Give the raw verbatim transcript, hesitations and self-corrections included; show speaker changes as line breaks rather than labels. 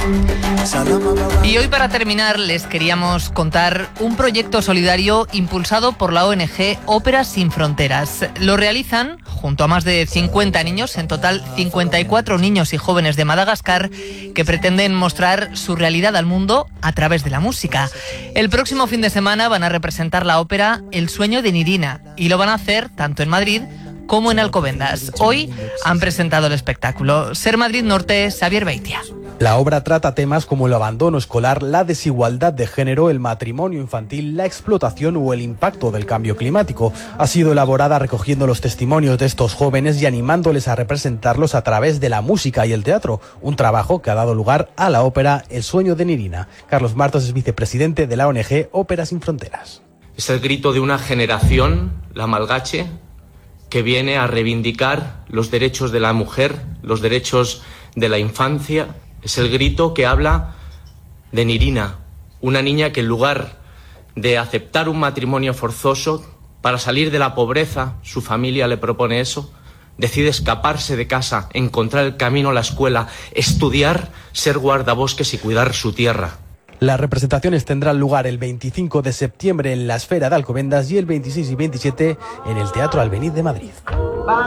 Y hoy, para terminar, les queríamos contar un proyecto solidario impulsado por la O N Ge Óperas Sin Fronteras. Lo realizan junto a más de cincuenta niños, en total cincuenta y cuatro niños y jóvenes de Madagascar, que pretenden mostrar su realidad al mundo a través de la música. El próximo fin de semana van a representar la ópera El sueño de Nirina, y lo van a hacer tanto en Madrid como en Alcobendas. Hoy han presentado el espectáculo. Ser Madrid Norte, Xavier Beitia.
La obra trata temas como el abandono escolar, la desigualdad de género, el matrimonio infantil, la explotación o el impacto del cambio climático. Ha sido elaborada recogiendo los testimonios de estos jóvenes y animándoles a representarlos a través de la música y el teatro, un trabajo que ha dado lugar a la ópera El sueño de Nirina. Carlos Martos es vicepresidente de la O N Ge Óperas Sin Fronteras.
Es el grito de una generación, la malgache, que viene a reivindicar los derechos de la mujer, los derechos de la infancia. Es el grito que habla de Nirina, una niña que en lugar de aceptar un matrimonio forzoso para salir de la pobreza, su familia le propone eso, decide escaparse de casa, encontrar el camino a la escuela, estudiar, ser guardabosques y cuidar su tierra.
Las representaciones tendrán lugar el veinticinco de septiembre en la Esfera de Alcobendas y el veintiséis y veintisiete en el Teatro Albéniz de Madrid.